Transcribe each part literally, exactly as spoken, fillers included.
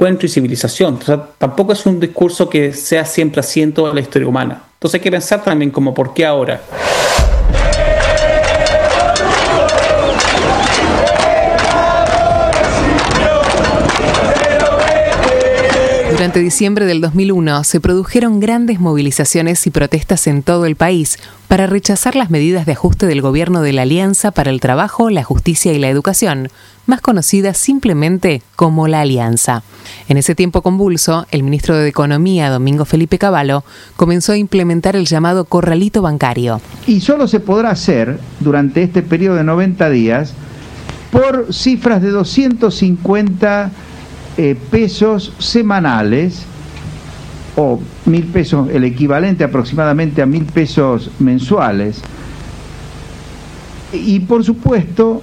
encuentro y civilización. O sea, tampoco es un discurso que sea siempre así en toda la historia humana. Entonces hay que pensar también como ¿por qué ahora? Durante diciembre del dos mil uno se produjeron grandes movilizaciones y protestas en todo el país para rechazar las medidas de ajuste del gobierno de la Alianza para el Trabajo, la Justicia y la Educación, más conocida simplemente como la Alianza. En ese tiempo convulso, el ministro de Economía, Domingo Felipe Cavallo, comenzó a implementar el llamado corralito bancario. Y solo se podrá hacer durante este periodo de noventa días por cifras de doscientos cincuenta Eh, pesos semanales o mil pesos, el equivalente aproximadamente a mil pesos mensuales. Y por supuesto,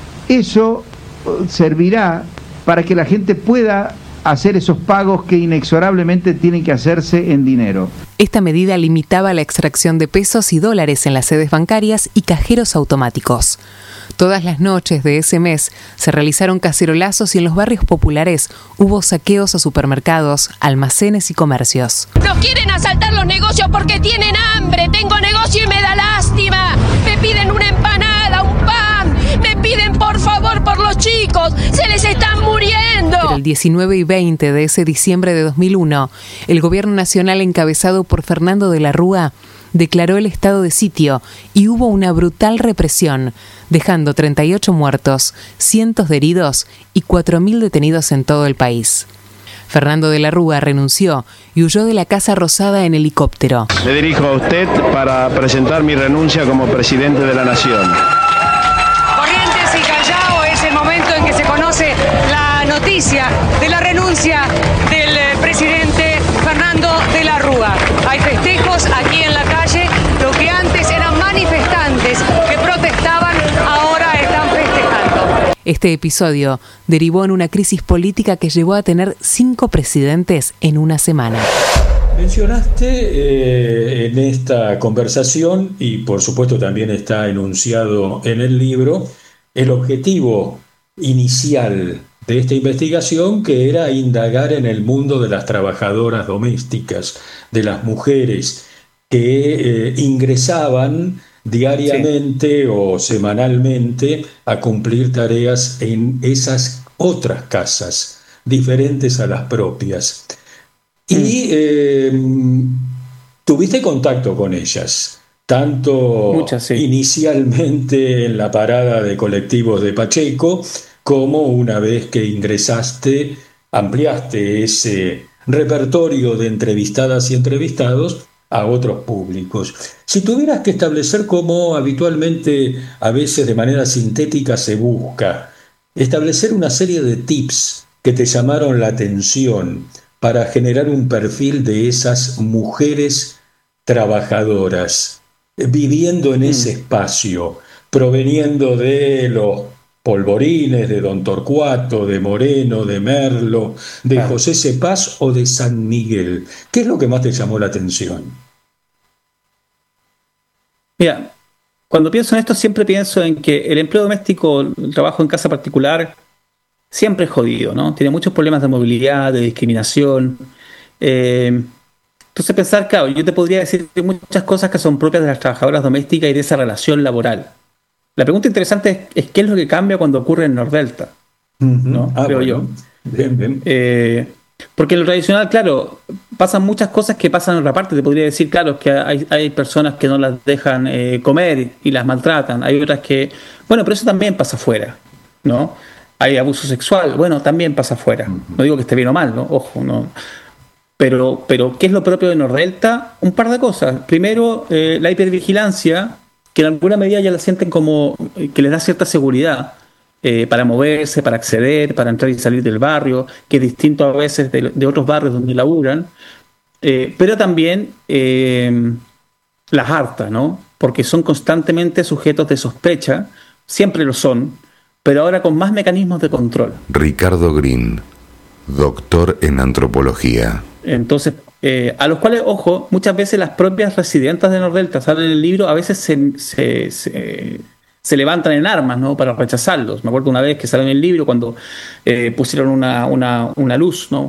eso servirá para que la gente pueda hacer esos pagos que inexorablemente tienen que hacerse en dinero. Esta medida limitaba la extracción de pesos y dólares en las sedes bancarias y cajeros automáticos. Todas las noches de ese mes se realizaron cacerolazos y en los barrios populares hubo saqueos a supermercados, almacenes y comercios. Nos quieren asaltar los negocios porque tienen hambre. Tengo negocio y me da lástima. Me piden una empanada, un pan. Me piden por favor por los chicos. Se les están muriendo. Pero el diecinueve y veinte de ese diciembre de dos mil uno, el gobierno nacional encabezado por Fernando de la Rúa declaró el estado de sitio y hubo una brutal represión, dejando treinta y ocho muertos, cientos de heridos y cuatro mil detenidos en todo el país. Fernando de la Rúa renunció y huyó de la Casa Rosada en helicóptero. Me dirijo a usted para presentar mi renuncia como presidente de la Nación. Corrientes y Callao es el momento en que se conoce la noticia de la renuncia del presidente Fernando de la Rúa. Hay festejos aquí en la calle, lo que antes eran manifestantes que protestaban, ahora están festejando. Este episodio derivó en una crisis política que llevó a tener cinco presidentes en una semana. Mencionaste eh, en esta conversación, y por supuesto también está enunciado en el libro, el objetivo inicial de esta investigación, que era indagar en el mundo de las trabajadoras domésticas, de las mujeres que eh, ingresaban diariamente sí. o semanalmente a cumplir tareas en esas otras casas, diferentes a las propias. Y eh, tuviste contacto con ellas, tanto Muchas, sí. inicialmente en la parada de colectivos de Pacheco, como una vez que ingresaste, ampliaste ese repertorio de entrevistadas y entrevistados a otros públicos. Si tuvieras que establecer, como habitualmente a veces de manera sintética se busca, establecer una serie de tips que te llamaron la atención para generar un perfil de esas mujeres trabajadoras, viviendo en ese espacio, proveniendo de los Polvorines, de Don Torcuato, de Moreno, de Merlo, de claro. José Cepaz o de San Miguel. ¿Qué es lo que más te llamó la atención? Mira, cuando pienso en esto siempre pienso en que el empleo doméstico, el trabajo en casa particular, siempre es jodido, ¿no? Tiene muchos problemas de movilidad, de discriminación. Eh, entonces pensar, claro, yo te podría decir muchas cosas que son propias de las trabajadoras domésticas y de esa relación laboral. La pregunta interesante es, es qué es lo que cambia cuando ocurre en Nordelta, ¿no? Ah, Creo bueno. yo. Bien, bien. Eh, porque en lo tradicional, claro, pasan muchas cosas que pasan en otra parte. Te podría decir, claro, que hay, hay personas que no las dejan eh, comer y las maltratan. Hay otras que... Bueno, pero eso también pasa afuera, ¿no? Hay abuso sexual, bueno, también pasa afuera. No digo que esté bien o mal, ¿no? Ojo, no. Pero, pero ¿qué es lo propio de Nordelta? Un par de cosas. Primero, eh, la hipervigilancia, que en alguna medida ya la sienten como que les da cierta seguridad eh, para moverse, para acceder, para entrar y salir del barrio, que es distinto a veces de, de otros barrios donde laburan, eh, pero también eh, las harta, ¿no? Porque son constantemente sujetos de sospecha, siempre lo son, pero ahora con más mecanismos de control. Ricardo Green, doctor en antropología. Entonces, eh, a los cuales, ojo, muchas veces las propias residentas de Nordelta, salen en el libro, a veces se, se, se, se levantan en armas, ¿no? Para rechazarlos. Me acuerdo una vez que salió en el libro cuando eh, pusieron una, una, una luz, ¿no?